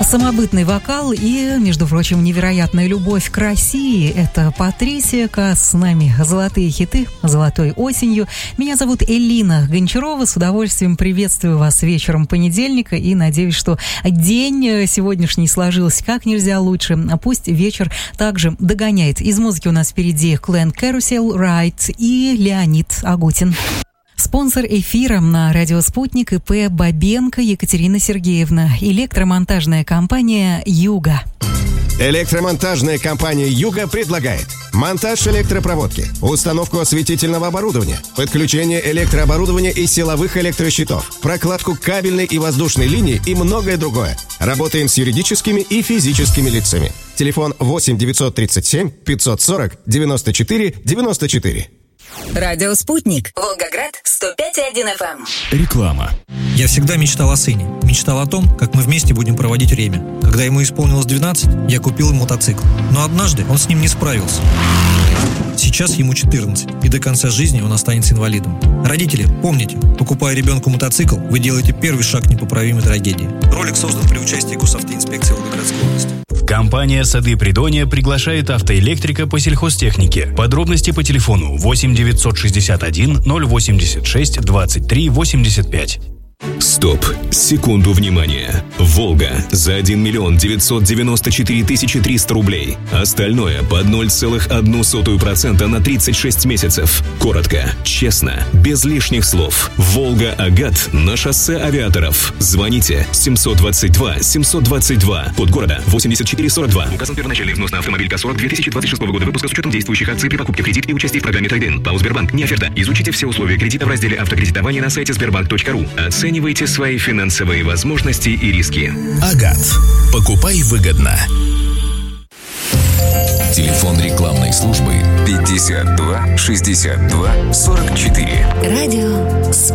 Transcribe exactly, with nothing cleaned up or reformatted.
Самобытный вокал и, между прочим, невероятная любовь к России. Это Патрисия Каас, с нами золотые хиты золотой осенью. Меня зовут Элина Гончарова. С удовольствием приветствую вас вечером понедельника и надеюсь, что день сегодняшний сложился как нельзя лучше. Пусть вечер также догоняет. Из музыки у нас впереди Clan Carousel, Ride и Леонид Агутин. Спонсор эфира на радио «Спутник» ИП Бабенко Екатерина Сергеевна. Электромонтажная компания «Юга». Электромонтажная компания «Юга» предлагает монтаж электропроводки, установку осветительного оборудования, подключение электрооборудования и силовых электрощитов, прокладку кабельной и воздушной линии и многое другое. Работаем с юридическими и физическими лицами. Телефон восемь девятьсот тридцать семь пятьсот сорок девяносто четыре девяносто четыре. Радио «Спутник». Волгоград, сто пять и один эф эм. Реклама. Я всегда мечтал о сыне. Мечтал о том, как мы вместе будем проводить время. Когда ему исполнилось двенадцать, я купил ему мотоцикл. Но однажды он с ним не справился. Сейчас ему четырнадцать, и до конца жизни он останется инвалидом. Родители, помните, покупая ребенку мотоцикл, вы делаете первый шаг к непоправимой трагедии. Ролик создан при участии Госавтоинспекции Волгоградской области. Компания «Сады Придонья» приглашает автоэлектрика по сельхозтехнике. Подробности по телефону восемь девятьсот шестьдесят один ноль восемьдесят шесть двадцать три восемьдесят пять. Стоп! Секунду внимания! «Волга» за один миллион девятьсот девяносто четыре тысячи триста рублей. Остальное под ноль целых одну сотую процента на тридцать шесть месяцев. Коротко, честно, без лишних слов. «Волга Агат» на шоссе Авиаторов. Звоните семьсот двадцать два семьсот двадцать два. Код города восемьдесят четыре сорок два. Указан первоначальный взнос на автомобиль КА-сорок две тысячи двадцать шестого года выпуска с учетом действующих акций при покупке в кредит и участии в программе «Трейд-ин». ПАО «Сбербанк». Не оферта. Изучите все условия кредита в разделе «Автокредитование» на сайте сбербанк точка ру. Оценивайте свои финансовые возможности и риски. Агат. Покупай выгодно. Телефон рекламной службы пятьдесят два шестьдесят два сорок четыре. Радио «Спутник».